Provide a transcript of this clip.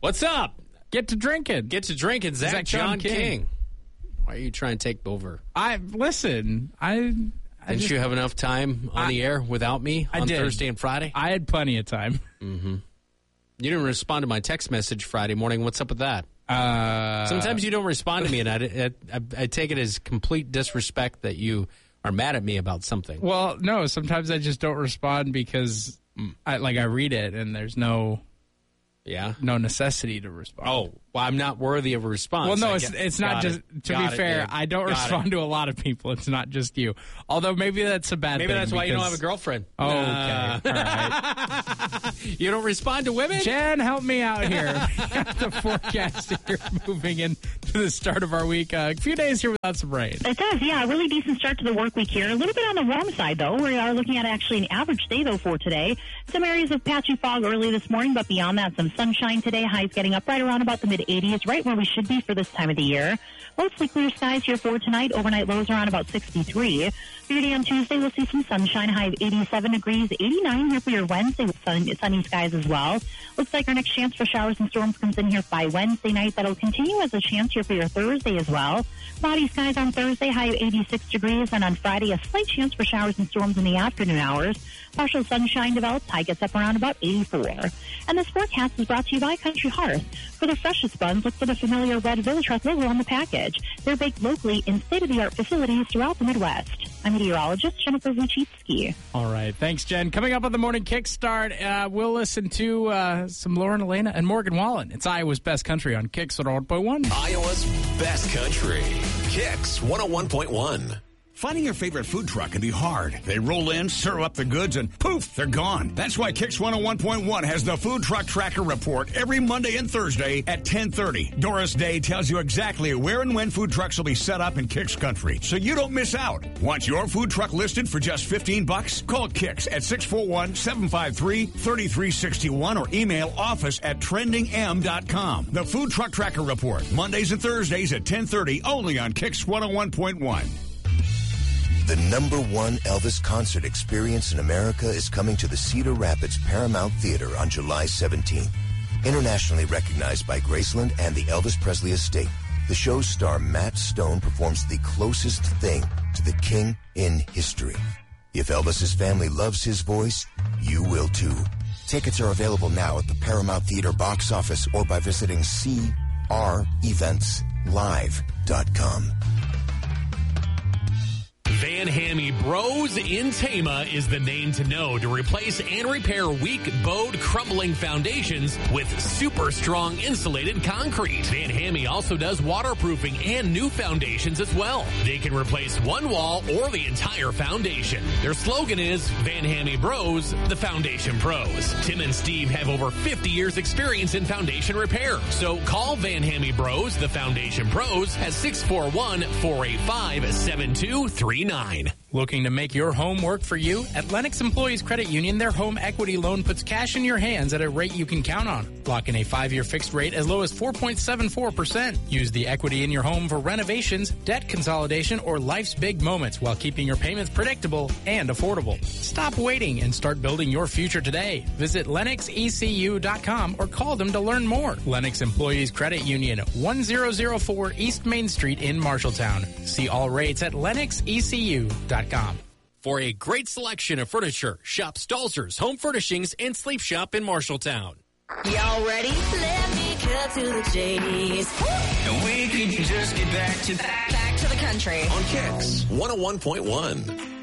What's up? Get to drinking. Zach John King. Why are you trying to take over? Didn't you have enough time on the air without me on Thursday and Friday? I had plenty of time. Mm-hmm. You didn't respond to my text message Friday morning. What's up with that? Sometimes you don't respond to me, and I take it as complete disrespect that you are mad at me about something. Well, no, sometimes I just don't respond because I read it, and there's no necessity to respond. Oh, well, I'm not worthy of a response. Well, no, it's not just, to be fair, I don't respond to a lot of people. It's not just you. Although maybe that's a bad thing. Maybe that's why you don't have a girlfriend. Oh, okay. All right. You don't respond to women? Jen, help me out here. The forecast here moving into the start of our week. A few days here without some rain. It does, yeah. A really decent start to the work week here. A little bit on the warm side, though. We are looking at actually an average day, though, for today. Some areas of patchy fog early this morning, but beyond that, some sunshine today. Highs getting up right around about the mid-80s, right where we should be for this time of the year. Mostly clear skies here for tonight. Overnight lows around about 63. For your day on Tuesday, we'll see some sunshine, high of 87 degrees, 89 here for your Wednesday with sunny skies as well. Looks like our next chance for showers and storms comes in here by Wednesday night. That'll continue as a chance here for your Thursday as well. Cloudy skies on Thursday, high of 86 degrees, and on Friday, a slight chance for showers and storms in the afternoon hours. Partial sunshine develops, high gets up around about 84. And this forecast is brought to you by Country Hearth. For the freshest buns, look for the familiar red Village Hearth logo on the package. They're baked locally in state-of-the-art facilities throughout the Midwest. I'm meteorologist Jennifer Vuchitsky. All right. Thanks, Jen. Coming up on the morning kickstart, we'll listen to some Lauren Elena and Morgan Wallen. It's Iowa's Best Country on Kicks 101.1. Iowa's Best Country. Kicks 101.1. Finding your favorite food truck can be hard. They roll in, serve up the goods, and poof, they're gone. That's why Kix 101.1 has the Food Truck Tracker Report every Monday and Thursday at 10:30. Doris Day tells you exactly where and when food trucks will be set up in Kix country, so you don't miss out. Want your food truck listed for just $15? Call Kix at 641-753-3361 or email office@trendingm.com. The Food Truck Tracker Report, Mondays and Thursdays at 10:30, only on Kix 101.1. The #1 Elvis concert experience in America is coming to the Cedar Rapids Paramount Theater on July 17th. Internationally recognized by Graceland and the Elvis Presley Estate, the show's star Matt Stone performs the closest thing to the king in history. If Elvis's family loves his voice, you will too. Tickets are available now at the Paramount Theater box office or by visiting creventslive.com. Van Hammy Bros in Tama is the name to know to replace and repair weak, bowed, crumbling foundations with super strong insulated concrete. Van Hammy also does waterproofing and new foundations as well. They can replace one wall or the entire foundation. Their slogan is Van Hammy Bros, the Foundation Pros. Tim and Steve have over 50 years experience in foundation repair. So call Van Hammy Bros, the Foundation Pros at 641-485-7239. Looking to make your home work for you? At Lennox Employees Credit Union, their home equity loan puts cash in your hands at a rate you can count on. Lock in a 5-year fixed rate as low as 4.74%. Use the equity in your home for renovations, debt consolidation, or life's big moments while keeping your payments predictable and affordable. Stop waiting and start building your future today. Visit LennoxECU.com or call them to learn more. Lennox Employees Credit Union, 1004 East Main Street in Marshalltown. See all rates at LennoxECU.com. For a great selection of furniture, shop Stalzer's Home Furnishings and Sleep Shop in Marshalltown. Y'all ready? Let me cut to the chase. And we could just get back to the country on Kicks 101.1.